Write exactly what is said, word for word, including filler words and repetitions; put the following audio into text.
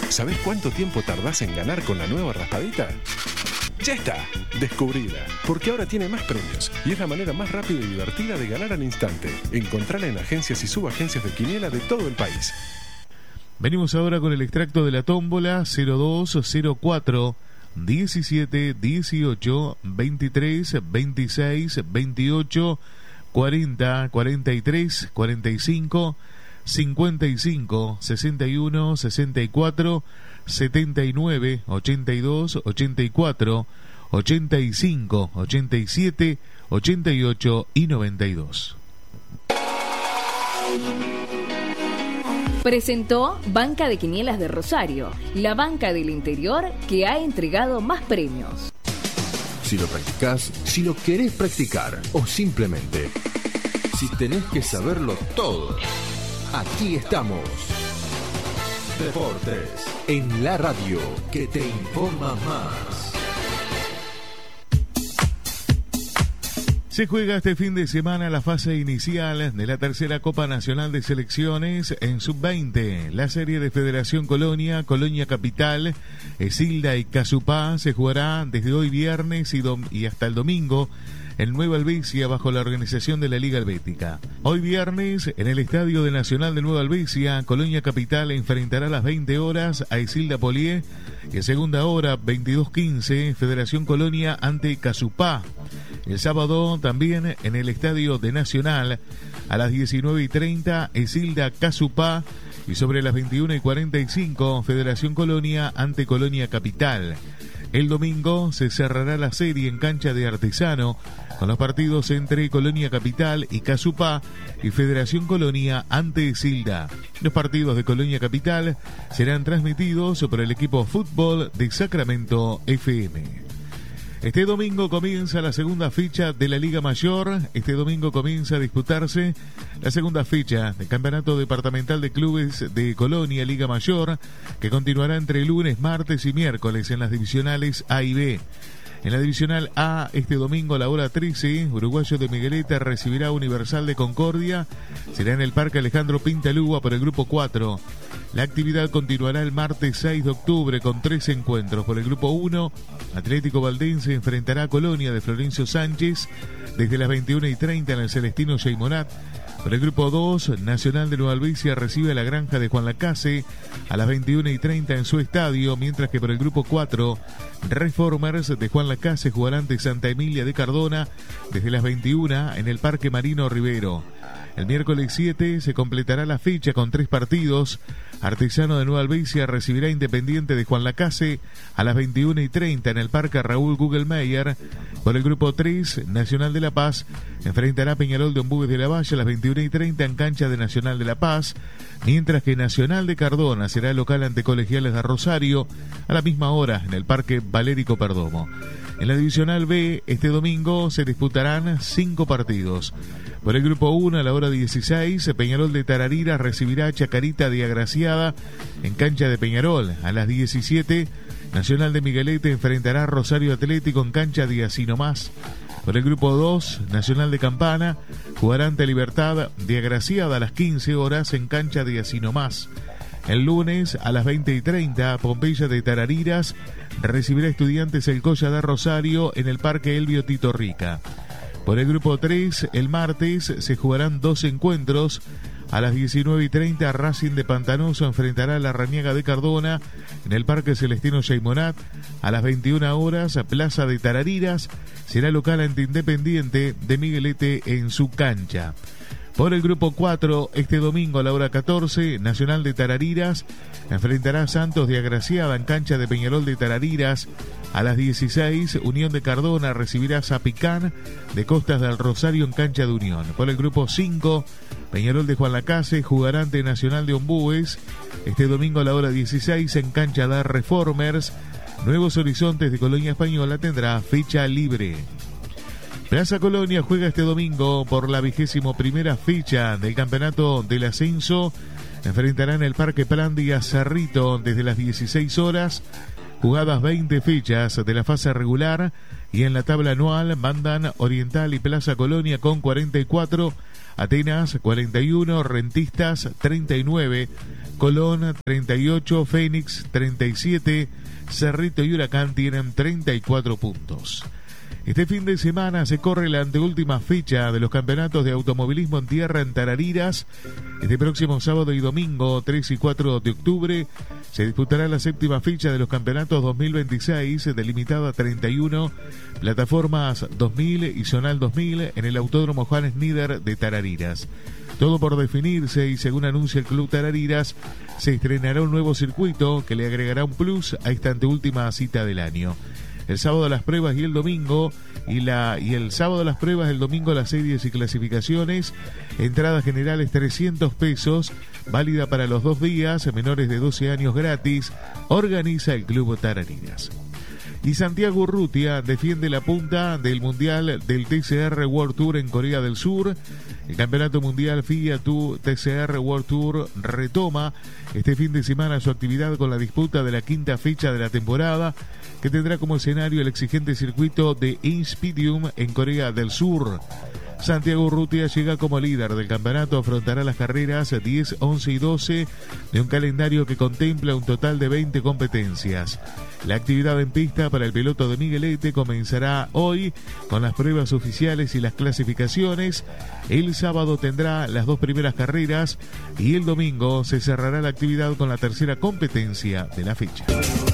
¿Sabés cuánto tiempo tardás en ganar con la nueva raspadita? ¡Ya está! Descubrila, porque ahora tiene más premios y es la manera más rápida y divertida de ganar al instante. Encontrala en agencias y subagencias de quiniela de todo el país. Venimos ahora con el extracto de la tómbola cero dos cero cuatro diecisiete dieciocho veintitrés veintiséis veintiocho cuarenta cuarenta y tres cuarenta y cinco cincuenta y cinco sesenta y uno sesenta y cuatro setenta y nueve ochenta y dos ochenta y cuatro ochenta y cinco ochenta y siete ochenta y ocho y noventa y dos. Presentó Banca de Quinielas de Rosario, la banca del interior que ha entregado más premios. Si lo practicás, si lo querés practicar o simplemente si tenés que saberlo todo, aquí estamos. Deportes en la radio que te informa más. Se juega este fin de semana la fase inicial de la tercera Copa Nacional de Selecciones en sub veinte. La serie de Federación Colonia, Colonia Capital, Esilda y Casupá se jugará desde hoy viernes y, dom- y hasta el domingo en Nueva Albesia bajo la organización de la Liga Helvética. Hoy viernes, en el Estadio de Nacional de Nueva Albesia, Colonia Capital enfrentará a las veinte horas a Esilda Polié y a segunda hora, veintidós quince, Federación Colonia ante Casupá. El sábado también en el Estadio de Nacional a las diecinueve y treinta, Esilda Casupá y sobre las veintiuna y cuarenta y cinco, Federación Colonia ante Colonia Capital. El domingo se cerrará la serie en cancha de Artesano con los partidos entre Colonia Capital y Casupá y Federación Colonia ante Esilda. Los partidos de Colonia Capital serán transmitidos por el equipo fútbol de Sacramento F M. Este domingo comienza la segunda fecha de la Liga Mayor. Este domingo comienza a disputarse la segunda fecha del Campeonato Departamental de Clubes de Colonia Liga Mayor, que continuará entre lunes, martes y miércoles en las divisionales A y B. En la divisional A, este domingo a la hora trece, Uruguayo de Migueleta recibirá Universal de Concordia. Será en el Parque Alejandro Pintalúa por el grupo cuatro. La actividad continuará el martes seis de octubre con tres encuentros. Por el grupo uno, Atlético Valdense enfrentará a Colonia de Florencio Sánchez desde las veintiuna y treinta en el Celestino Yaimonat. Por el grupo dos, Nacional de Nueva Albesia recibe a la Granja de Juan Lacase a las veintiuna y treinta en su estadio, mientras que por el grupo cuatro, Reformers de Juan Lacase jugarán ante Santa Emilia de Cardona desde las veintiuna en el Parque Marino Rivero. El miércoles siete se completará la fecha con tres partidos. Artesano de Nueva Albesia recibirá Independiente de Juan Lacase a las veintiuna y treinta en el Parque Raúl Gugelmeyer. Por el grupo tres, Nacional de La Paz enfrentará a Peñarol de Ombúes de la Valle a las veintiuna y treinta en cancha de Nacional de La Paz, mientras que Nacional de Cardona será local ante Colegiales de Rosario a la misma hora en el Parque Valérico Perdomo. En la Divisional B, este domingo se disputarán cinco partidos. Por el grupo uno, a la hora dieciséis, Peñarol de Tararira recibirá a Chacarita de Agraciada en cancha de Peñarol. A las diecisiete, Nacional de Miguelete enfrentará a Rosario Atlético en cancha de Así Nomás. Por el grupo dos, Nacional de Campana jugará ante Libertad de Agraciada a las quince horas en cancha de Así Nomás. El lunes a las veinte y treinta, Pompeya de Tarariras recibirá Estudiantes El Colla de Rosario en el Parque Elvio Tito Rica. Por el grupo tres, el martes se jugarán dos encuentros. A las diecinueve y treinta, Racing de Pantanoso enfrentará a la Rañaga de Cardona en el Parque Celestino Yaimonat. A las veintiuna horas, Plaza de Tarariras será local ante Independiente de Miguelete en su cancha. Por el grupo cuatro, este domingo a la hora catorce, Nacional de Tarariras enfrentará a Santos de Agraciada en cancha de Peñarol de Tarariras. A las dieciséis, Unión de Cardona recibirá a Zapicán de Costas del Rosario en cancha de Unión. Por el grupo cinco, Peñarol de Juan Lacase jugará ante Nacional de Ombúes este domingo a la hora dieciséis en cancha de Reformers. Nuevos Horizontes de Colonia Española tendrá fecha libre. Plaza Colonia juega este domingo por la vigésimo primera fecha del Campeonato del Ascenso. Enfrentará en el Parque Prandi a Cerrito desde las dieciséis horas. Jugadas veinte fechas de la fase regular y en la tabla anual mandan Oriental y Plaza Colonia con cuarenta y cuatro, Atenas cuarenta y uno, Rentistas treinta y nueve, Colón treinta y ocho, Fénix treinta y siete, Cerrito y Huracán tienen treinta y cuatro puntos. Este fin de semana se corre la anteúltima fecha de los campeonatos de automovilismo en tierra en Tarariras. Este próximo sábado y domingo, tres y cuatro de octubre, se disputará la séptima fecha de los campeonatos dos mil veintiséis, delimitada a treinta y uno plataformas dos mil y Zonal dos mil en el Autódromo Juan Snider de Tarariras. Todo por definirse y según anuncia el Club Tarariras, se estrenará un nuevo circuito que le agregará un plus a esta anteúltima cita del año. El sábado las pruebas y el domingo, y la y el sábado las pruebas, el domingo las series y clasificaciones. Entradas generales trescientos pesos, válida para los dos días, menores de doce años gratis, organiza el Club Tarariras. Y Santiago Urrutia defiende la punta del Mundial del T C R World Tour en Corea del Sur. El Campeonato Mundial FIA Tour T C R World Tour retoma este fin de semana su actividad con la disputa de la quinta fecha de la temporada, que tendrá como escenario el exigente circuito de Inspidium en Corea del Sur. Santiago Urrutia llega como líder del campeonato, afrontará las carreras diez, once y doce de un calendario que contempla un total de veinte competencias. La actividad en pista para el piloto de Miguelete comenzará hoy con las pruebas oficiales y las clasificaciones. El sábado tendrá las dos primeras carreras y el domingo se cerrará la actividad con la tercera competencia de la fecha.